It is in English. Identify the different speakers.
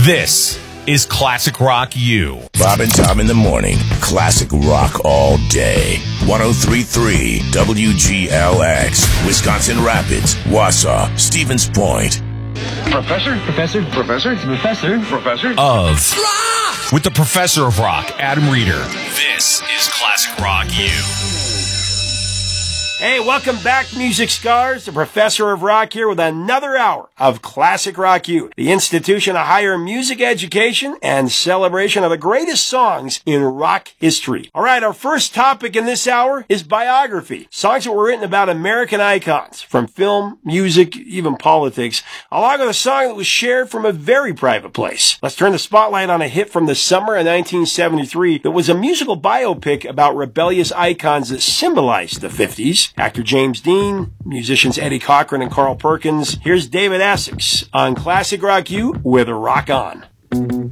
Speaker 1: This is Classic Rock U.
Speaker 2: Bob and Tom in the morning. Classic rock all day. 103.3 WGLX. Wisconsin Rapids, Wausau, Stevens Point.
Speaker 3: Professor?
Speaker 1: Of rock! With the Professor of Rock, Adam Reeder. This is Classic Rock U.
Speaker 4: Hey, welcome back, Music Scars. The Professor of Rock here with another hour of Classic Rock U, the institution of higher music education and celebration of the greatest songs in rock history. All right, our first topic in this hour is biography. Songs that were written about American icons, from film, music, even politics, along with a song that was shared from a very private place. Let's turn the spotlight on a hit from the summer of 1973 that was a musical biopic about rebellious icons that symbolized the 50s. Actor James Dean, musicians Eddie Cochran and Carl Perkins. Here's David Essex on Classic Rock U with Rock On.